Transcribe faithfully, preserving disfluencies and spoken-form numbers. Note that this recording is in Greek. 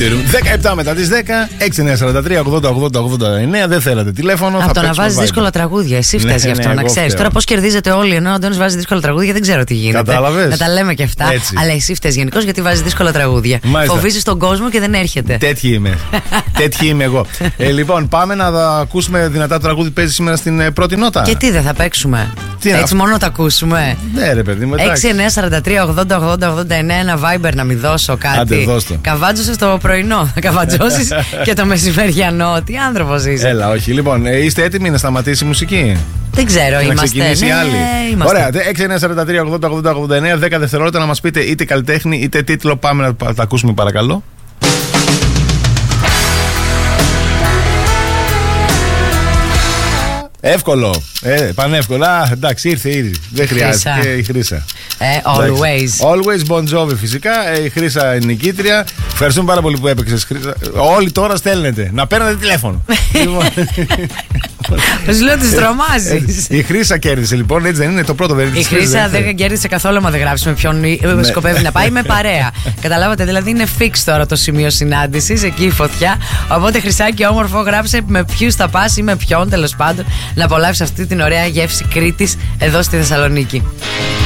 δεκαεπτά μετά τις δέκα, έξι εννιά σαράντα τρία ογδόντα ογδόντα ογδόντα εννέα. Δεν θέλατε τηλέφωνο. Από το να βάζει δύσκολα τραγούδια. Εσύ φταίει γι' αυτό, ναι, να ξέρει. Τώρα πώς κερδίζετε όλοι, ενώ ο Αντώνης βάζει δύσκολα τραγούδια, δεν ξέρω τι γίνεται. Κατάλαβες. Να τα λέμε και αυτά. Έτσι. Αλλά εσύ φταίει γενικώς γιατί βάζει δύσκολα τραγούδια. Φοβίζεις τον κόσμο και δεν έρχεται. Τέτοιοι είμαι. Τέτοιοι είμαι εγώ. ε, λοιπόν, πάμε να ακούσουμε δυνατά το τραγούδι που παίζει σήμερα στην ε, πρώτη νότα. Και τι δεν θα παίξουμε. Τι Έτσι να... μόνο τα ακούσουμε. Ναι, ρε παιδί μου. έξι εννιά σαράντα τρία ογδόντα ογδόντα ογδόντα εννέα, ένα Viber να μην δώσω κάτι. Άντε, δώστο. Καβάτζωσε το πρωινό. Θα καβατζώσεις και το μεσημεριανό. Τι άνθρωπος είσαι. Έλα, όχι. Λοιπόν, ε, είστε έτοιμοι να σταματήσει η μουσική? Δεν ξέρω, να είμαστε. ξεκινήσει ναι, άλλη. Είμαστε. Ωραία, έξι εννιά σαράντα τρία ογδόντα ογδόντα ογδόντα εννέα, δέκα δευτερόλεπτα να μας πείτε είτε καλλιτέχνη είτε τίτλο. Πάμε να τα ακούσουμε, παρακαλώ. Εύκολο. Ε, πανεύκολο. Α, εντάξει, ήρθε ήδη. Δεν χρειάζεται. Και η Χρύσα. Ε, always. Always Bon Jovi, φυσικά. Ε, η Χρύσα είναι νικήτρια. Ευχαριστούμε πάρα πολύ που έπαιξες, Χρύσα. Όλοι τώρα στέλνετε. Να παίρνετε τηλέφωνο. Σου λέω ότι τρομάζεις. Η Χρύσα κέρδισε λοιπόν, έτσι δεν είναι? Το πρώτο δεν είναι. Η Χρύσα δεν κέρδισε καθόλου, μα δεν γράψει με ποιον σκοπεύει να πάει. Με παρέα. Καταλάβατε, δηλαδή είναι fix τώρα το σημείο συνάντησης. Εκεί η φωτιά. Οπότε Χρυσάκι όμορφο, γράψε με ποιους θα πας ή με ποιον, τέλος πάντων, να απολαύσεις αυτή την ωραία γεύση Κρήτης εδώ στη Θεσσαλονίκη.